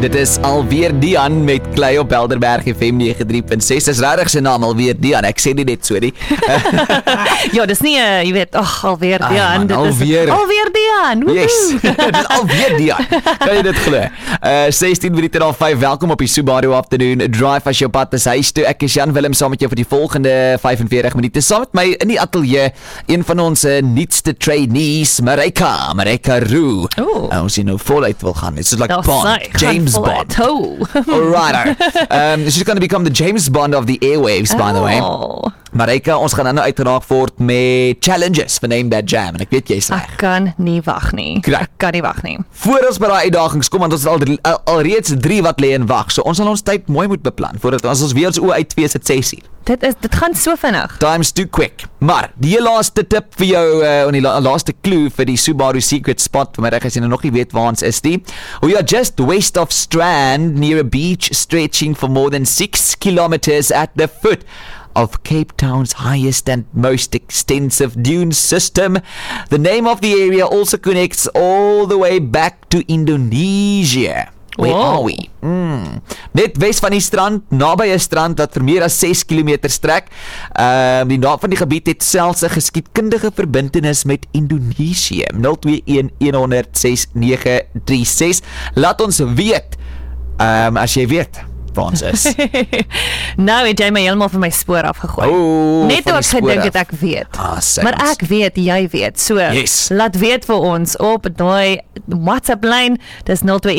Dit is alweer Dian met Klei op Helderberg FM 93.6. Dis regtig sy naam alweer Dian. Ek sê dit net so nie. Ja, dis nie, jy weet, alweer Dian. Man, alweer Dian. Yes, dit is alweer Dian. Kan jy dit glo? 16 minute na 5. Welkom op die Subaru Afternoon Drive as jou pad is huis toe. Ek is Jan Willem saam met jou vir die volgende 45 minute. Saam met my in die ateljee, een van ons nuutste trainees, Marika Roo. Ons nou voluit wil gaan. It's like Bond, James Bond. Alright. She's going to become the James Bond of the airwaves, by the way. Marika, ons gaan nou uitgeraak word met challenges vir Name That Jam. En ek weet jy's reg. Ek kan nie wag nie. Ek kan nie wag nie. Voor ons by daai uitdagings kom, want ons het alreeds 3 wat lê en wag. So ons sal ons tyd mooi moet beplan voordat ons weer ons oë uitvee sit 6 uur. Dit gaan so vinnig. Time's too quick. Maar die laaste tip vir jou en die laaste clue vir die Subaru Secret Spot vir my reg as jy nog nie weet waar ons is nie. We are just west of Strand near a beach stretching for more than 6 kilometers at the foot of Cape Town's highest and most extensive dune system. The name of the area also connects all the way back to Indonesia. Where are we? Net wes van die strand, naby 'n strand wat vir meer as 6 km strek. Die naam van die gebied het selfs 'n geskiedkundige verbintenis met Indonesië. 021106936. Laat ons weet as jy weet waar ons is. Nou het jy my heeltemal van my spoor afgegooi. Net toe ek gedink het ek weet. Maar ek weet, jy weet. So, laat weet vir ons op die WhatsApp lyn. Dis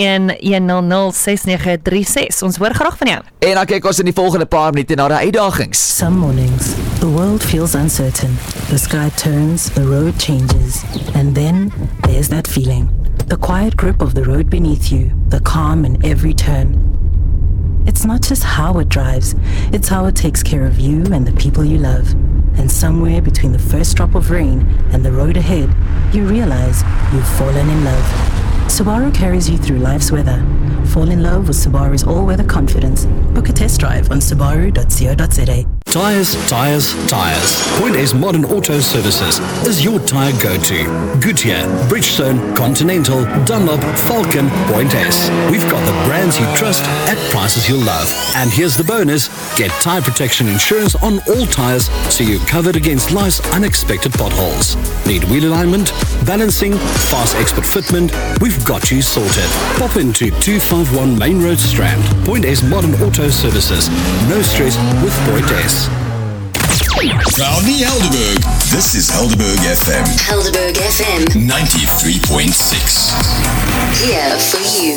021100696. Ons hoor graag van jou. En dan kyk ons in die volgende paar minute na die uitdagings. Some mornings, the world feels uncertain. The sky turns, the road changes. And then, there's that feeling. The quiet grip of the road beneath you. The calm in every turn. It's not just how it drives, it's how it takes care of you and the people you love. And somewhere between the first drop of rain and the road ahead, you realize you've fallen in love. Subaru carries you through life's weather. Fall in love with Subaru's all-weather confidence. Book a test drive on subaru.co.za. Tyres. Point A's Modern Auto Services is your tyre go-to. Goodyear, Bridgestone, Continental, Dunlop, Falcon, Point S. We've got the brands you trust at prices you'll love. And here's the bonus. Get tyre protection insurance on all tyres so you're covered against life's unexpected potholes. Need wheel alignment, balancing, fast expert fitment? We've got you sorted. Pop into 251 Main Road Strand. Point S Modern Auto Services. No stress with Point S. Proudly Helderberg. This is Helderberg FM. Helderberg FM 93.6. Here for you.